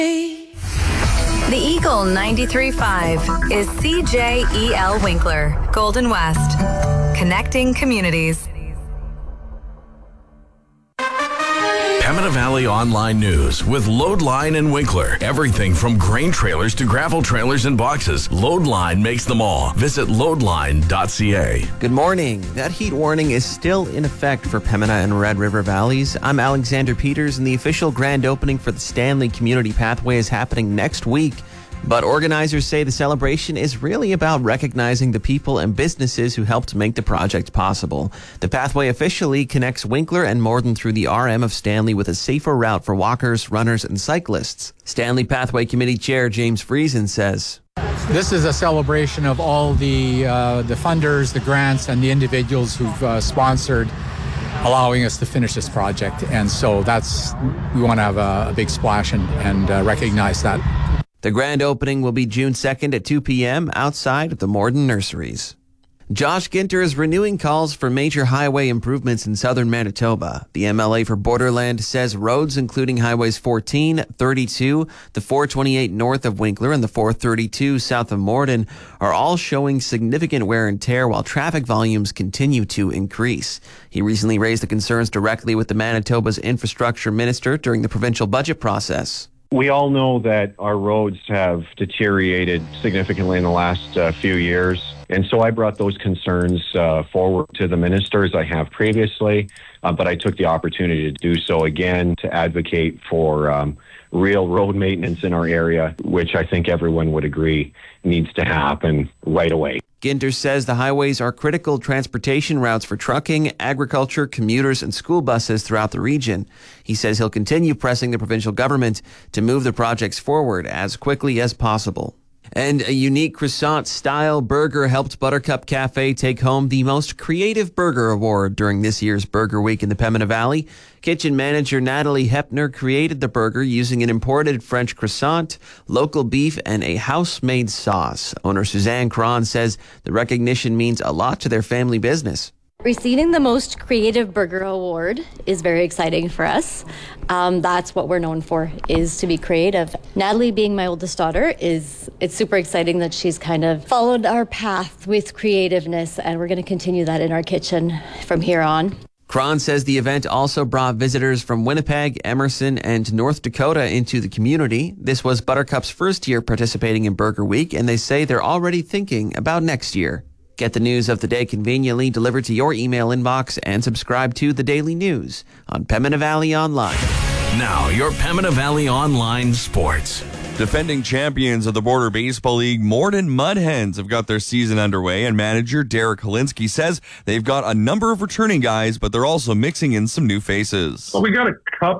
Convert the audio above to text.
The Eagle 93.5 is CJEL Winkler, Golden West, connecting communities. Pembina Valley Online News with Loadline and Winkler. Everything from grain trailers to gravel trailers and boxes. Loadline makes them all. Visit loadline.ca. Good morning. That heat warning is still in effect for Pembina and Red River Valleys. I'm Alexander Peters, and the official grand opening for the Stanley Community Pathway is happening next week. But organizers say the celebration is really about recognizing the people and businesses who helped make the project possible. The pathway officially connects Winkler and Morden through the RM of Stanley with a safer route for walkers, runners, and cyclists. Stanley Pathway Committee Chair James Friesen says, "This is a celebration of all the funders, the grants, and the individuals who've sponsored allowing us to finish this project. And so we want to have a big splash and recognize that." The grand opening will be June 2nd at 2 p.m. outside of the Morden Nurseries. Josh Ginter is renewing calls for major highway improvements in southern Manitoba. The MLA for Borderland says roads including highways 14, 32, the 428 north of Winkler and the 432 south of Morden are all showing significant wear and tear while traffic volumes continue to increase. He recently raised the concerns directly with the Manitoba's infrastructure minister during the provincial budget process. We all know that our roads have deteriorated significantly in the last few years. And so I brought those concerns forward to the minister as I have previously, but I took the opportunity to do so again to advocate for real road maintenance in our area, which I think everyone would agree needs to happen right away. Ginter says the highways are critical transportation routes for trucking, agriculture, commuters, and school buses throughout the region. He says he'll continue pressing the provincial government to move the projects forward as quickly as possible. And a unique croissant-style burger helped Buttercup Cafe take home the Most Creative Burger Award during this year's Burger Week in the Pembina Valley. Kitchen manager Natalie Hepner created the burger using an imported French croissant, local beef, and a house-made sauce. Owner Suzanne Cron says the recognition means a lot to their family business. Receiving the Most Creative Burger Award is very exciting for us. That's what we're known for, is to be creative. Natalie, being my oldest daughter, it's super exciting that she's kind of followed our path with creativeness, and we're going to continue that in our kitchen from here on. Cron says the event also brought visitors from Winnipeg, Emerson, and North Dakota into the community. This was Buttercup's first year participating in Burger Week, and they say they're already thinking about next year. Get the news of the day conveniently delivered to your email inbox and subscribe to The Daily News on Pembina Valley Online. Now, your Pembina Valley Online sports. Defending champions of the Border Baseball League, Morden Mudhens have got their season underway, and manager Derek Holinsky says they've got a number of returning guys, but they're also mixing in some new faces. Well, we got a couple